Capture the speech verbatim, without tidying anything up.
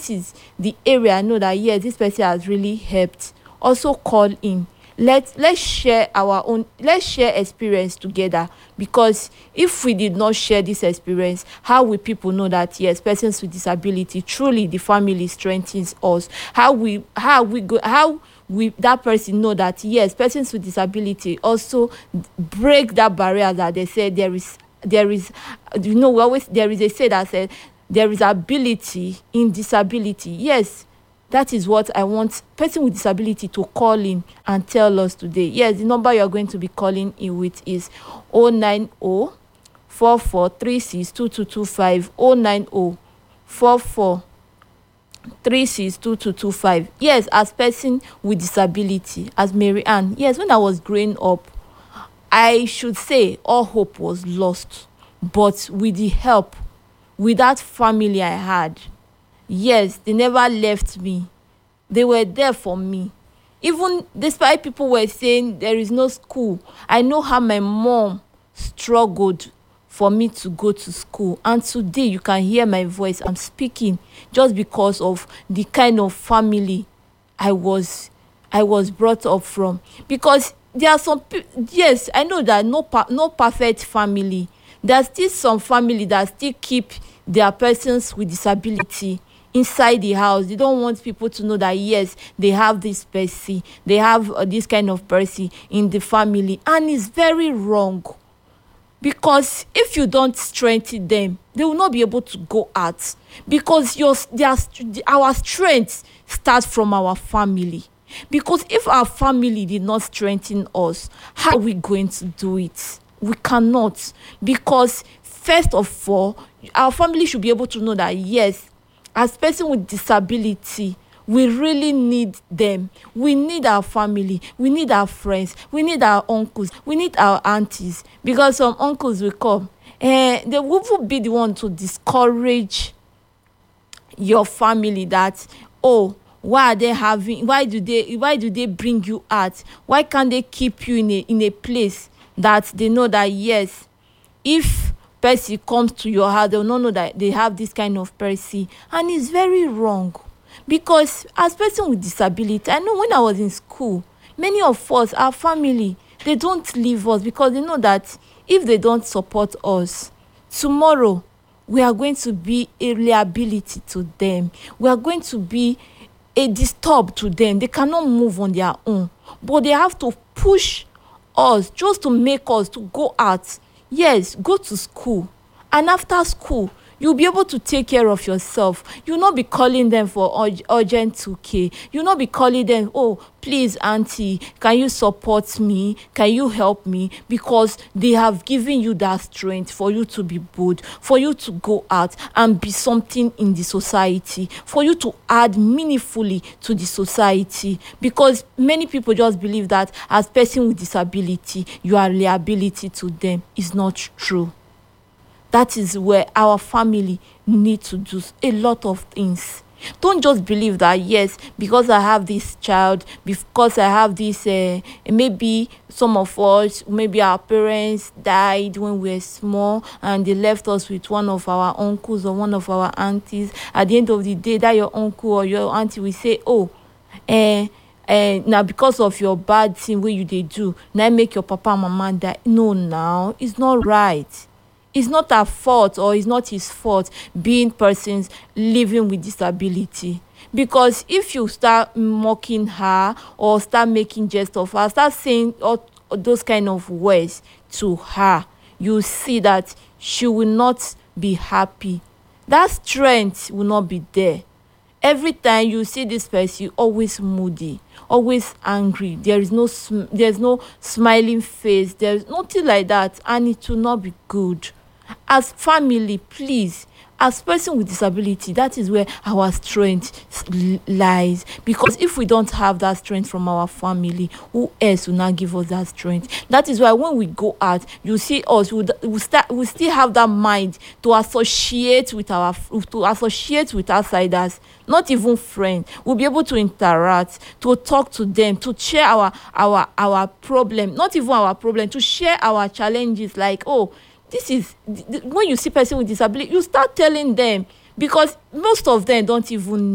this is the area I know that yes, this person has really helped, also call in. Let let's share our own, let's share experience together, because if we did not share this experience, how will people know that yes, persons with disability, truly the family strengthens us? How we how we go how we that person know that yes, persons with disability also break that barrier that they say there is there is you know we always there is a say that said there is ability in disability. Yes, that is what I want person with disability to call in and tell us today. Yes, the number you are going to be calling in with is oh nine oh, four four three six, two two two five, oh nine oh, four four three six, two two two five. Yes, as person with disability, as Mary Ann, yes, when I was growing up, I should say all hope was lost. But with the help, with that family I had, yes, they never left me. They were there for me. Even despite people were saying there is no school, I know how my mom struggled for me to go to school. And today you can hear my voice. I'm speaking just because of the kind of family I was I was brought up from. Because there are some pe- yes, I know that no per- no perfect family. There's still some family that still keep their persons with disability inside the house. They don't want people to know that yes, they have this person, they have uh, this kind of person in the family, and it's very wrong. Because if you don't strengthen them, they will not be able to go out. Because your their, our strength starts from our family. Because if our family did not strengthen us, how are we going to do it? We cannot. Because first of all, our family should be able to know that yes, as person with disability, we really need them. We need our family. We need our friends. We need our uncles. We need our aunties. Because some uncles will come. Eh, they will be the one to discourage your family that, oh, why are they having, why do they, why do they bring you out? Why can't they keep you in a, in a place that they know that, yes, if person comes to your house, they will not know that they have this kind of person. And it's very wrong. Because as person with disability, I know when I was in school, many of us, our family, they don't leave us because they know that if they don't support us, tomorrow we are going to be a liability to them. We are going to be a disturb to them. They cannot move on their own. But they have to push us just to make us to go out. Yes, go to school. And after school, you'll be able to take care of yourself. You'll not be calling them for ur- urgent two K. You'll not be calling them, oh, please, auntie, can you support me? Can you help me? Because they have given you that strength for you to be bold, for you to go out and be something in the society, for you to add meaningfully to the society. Because many people just believe that as person with disability, you are a liability to them. It's not true. That is where our family need to do a lot of things. Don't just believe that, yes, because I have this child, because I have this, uh, maybe some of us, maybe our parents died when we were small and they left us with one of our uncles or one of our aunties. At the end of the day, that your uncle or your auntie will say, oh, eh, eh, now because of your bad thing what you they do, now make your papa and mama die. No, now, it's not right. It's not our fault or it's not his fault being persons living with disability. Because if you start mocking her or start making jest of her, start saying all those kind of words to her, you see that she will not be happy. That strength will not be there. Every time you see this person, always moody, always angry. There is no sm- there's no smiling face. There's nothing like that, and it will not be good. As family, please, as person with disability, that is where our strength s- lies. Because if we don't have that strength from our family, who else will not give us that strength? That is why when we go out, you see us, we we start we still have that mind to associate with our to associate with outsiders, not even friends. We'll be able to interact, to talk to them, to share our our our problem, not even our problem, to share our challenges. Like, oh, this is th- th- when you see person with disability, you start telling them, because most of them don't even